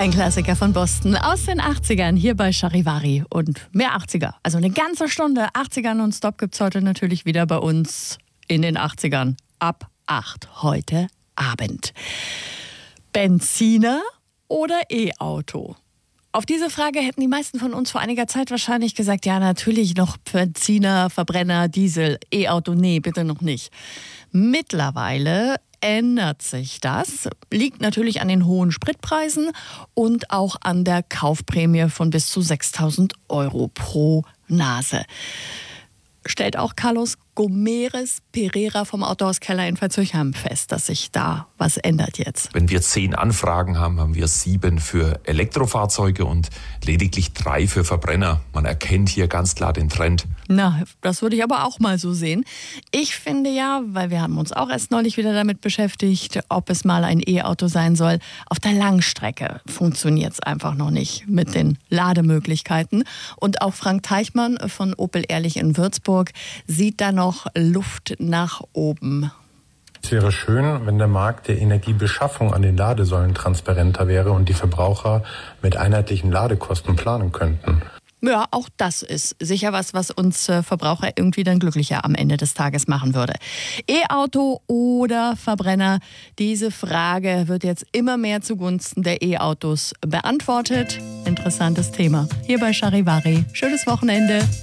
Ein Klassiker von Boston aus den 80ern hier bei Charivari und mehr 80er. Also eine ganze Stunde 80er nonstop gibt's heute natürlich wieder bei uns in den 80ern ab 8 heute Abend. Benziner oder E-Auto? Auf diese Frage hätten die meisten von uns vor einiger Zeit wahrscheinlich gesagt, ja natürlich noch Benziner, Verbrenner, Diesel, E-Auto, nee, bitte noch nicht. Mittlerweile ändert sich das, liegt natürlich an den hohen Spritpreisen und auch an der Kaufprämie von bis zu 6.000 Euro pro Nase. Stellt auch Carlos Gomeres Pereira vom Autohaus Keller in Veitshöchheim fest, dass sich da was ändert jetzt. Wenn wir 10 Anfragen haben, haben wir 7 für Elektrofahrzeuge und lediglich 3 für Verbrenner. Man erkennt hier ganz klar den Trend. Na, das würde ich aber auch mal so sehen. Ich finde ja, weil wir haben uns auch erst neulich wieder damit beschäftigt, ob es mal ein E-Auto sein soll. Auf der Langstrecke funktioniert es einfach noch nicht mit den Lademöglichkeiten. Und auch Frank Teichmann von Opel Ehrlich in Würzburg sieht da noch Luft nach oben. Es wäre schön, wenn der Markt der Energiebeschaffung an den Ladesäulen transparenter wäre und die Verbraucher mit einheitlichen Ladekosten planen könnten. Ja, auch das ist sicher was uns Verbraucher irgendwie dann glücklicher am Ende des Tages machen würde. E-Auto oder Verbrenner? Diese Frage wird jetzt immer mehr zugunsten der E-Autos beantwortet. Interessantes Thema. Hier bei Charivari. Schönes Wochenende.